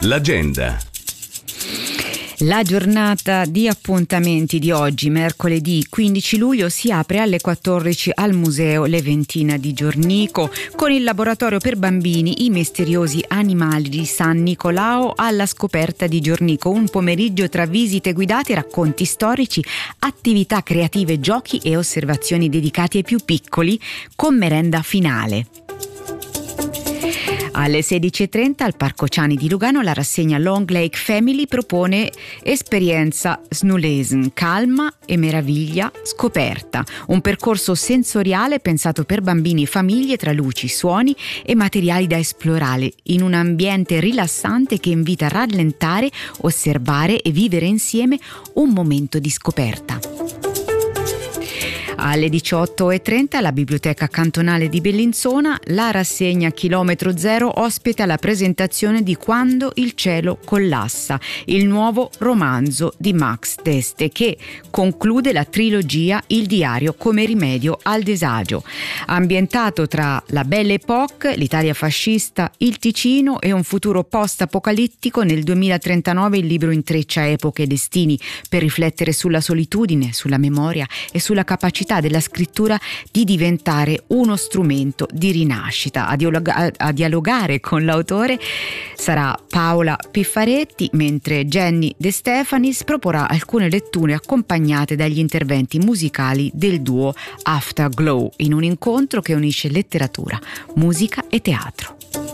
L'agenda. La giornata di appuntamenti di oggi, mercoledì 15 luglio, si apre alle 14 al Museo Leventina di Giornico con il laboratorio per bambini I misteriosi animali di San Nicolao alla scoperta di Giornico. Un pomeriggio tra visite guidate, racconti storici, attività creative, giochi e osservazioni dedicati ai più piccoli con merenda finale. Alle 16.30 al Parco Ciani di Lugano la rassegna Long Lake Family propone esperienza Snulesen, calma e meraviglia scoperta. Un percorso sensoriale pensato per bambini e famiglie tra luci, suoni e materiali da esplorare in un ambiente rilassante che invita a rallentare, osservare e vivere insieme un momento di scoperta. Alle 18.30 alla Biblioteca Cantonale di Bellinzona la rassegna Chilometro Zero ospita la presentazione di Quando il cielo collassa, il nuovo romanzo di Max Teste che conclude la trilogia Il diario come rimedio al disagio. Ambientato tra la Belle Époque, l'Italia fascista, il Ticino e un futuro post-apocalittico, nel 2039 il libro intreccia epoche e destini per riflettere sulla solitudine, sulla memoria e sulla capacità della scrittura di diventare uno strumento di rinascita. A dialogare con l'autore sarà Paola Piffaretti, mentre Jenny De Stefanis proporrà alcune letture accompagnate dagli interventi musicali del duo Afterglow, in un incontro che unisce letteratura, musica e teatro.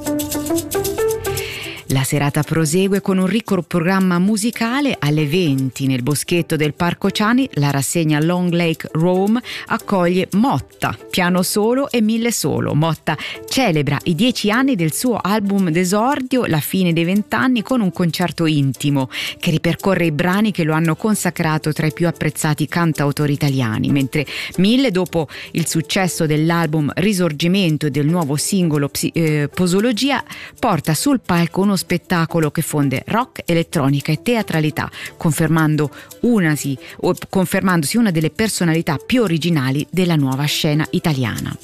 La serata prosegue con un ricco programma musicale. Alle 20 nel boschetto del Parco Ciani la rassegna Long Lake Rome accoglie Motta, piano solo e mille solo. Motta celebra i 10 anni del suo album d'esordio, la fine dei 20 anni, con un concerto intimo che ripercorre i brani che lo hanno consacrato tra i più apprezzati cantautori italiani, mentre Mille, dopo il successo dell'album Risorgimento e del nuovo singolo Posologia, porta sul palco uno spettacolo che fonde rock, elettronica e teatralità, confermandosi una delle personalità più originali della nuova scena italiana.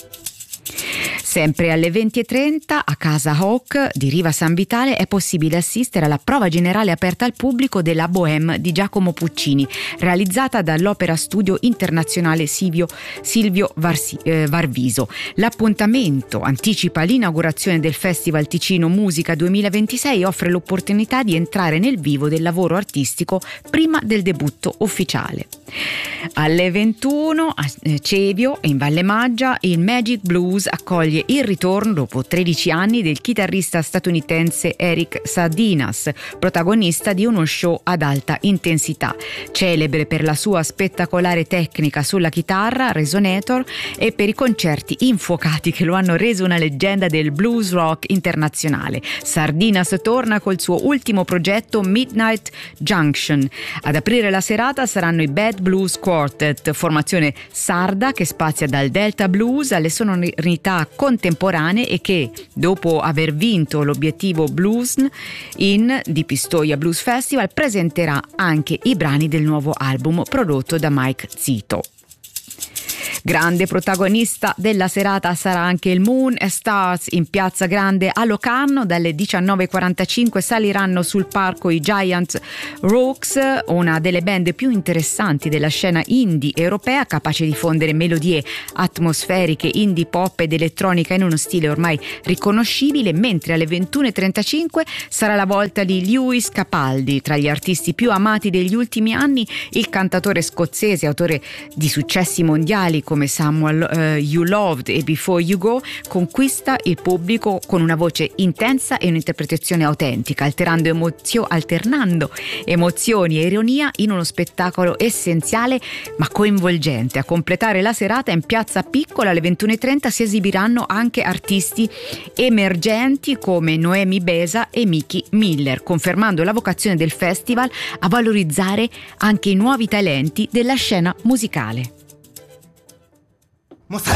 Sempre alle 20.30 a Casa Hawk di Riva San Vitale è possibile assistere alla prova generale aperta al pubblico della Bohème di Giacomo Puccini, realizzata dall'Opera Studio Internazionale Silvio Varviso. L'appuntamento anticipa l'inaugurazione del Festival Ticino Musica 2026 e offre l'opportunità di entrare nel vivo del lavoro artistico prima del debutto ufficiale. Alle 21 a Cevio, in Valle Maggia, il Magic Blues accoglie il ritorno dopo 13 anni del chitarrista statunitense Eric Sardinas, protagonista di uno show ad alta intensità, celebre per la sua spettacolare tecnica sulla chitarra resonator e per i concerti infuocati che lo hanno reso una leggenda del blues rock internazionale. Sardinas torna col suo ultimo progetto Midnight Junction. Ad aprire la serata saranno i Bad Blues Quartet, formazione sarda che spazia dal Delta Blues alle sonorità contemporanee e che, dopo aver vinto l'obiettivo Blues In di Pistoia Blues Festival, presenterà anche i brani del nuovo album prodotto da Mike Zito. Grande protagonista della serata sarà anche il Moon and Stars in Piazza Grande a Locarno. Dalle 19.45 saliranno sul palco i Giant Rooks, una delle band più interessanti della scena indie europea, capace di fondere melodie atmosferiche, indie pop ed elettronica in uno stile ormai riconoscibile, mentre alle 21.35 sarà la volta di Lewis Capaldi. Tra gli artisti più amati degli ultimi anni, il cantatore scozzese, autore di successi mondiali come Someone You Loved e Before You Go, conquista il pubblico con una voce intensa e un'interpretazione autentica, alternando emozioni e ironia in uno spettacolo essenziale ma coinvolgente. A completare la serata in Piazza Piccola alle 21.30 si esibiranno anche artisti emergenti come Noemi Besa e Miki Miller, confermando la vocazione del festival a valorizzare anche i nuovi talenti della scena musicale.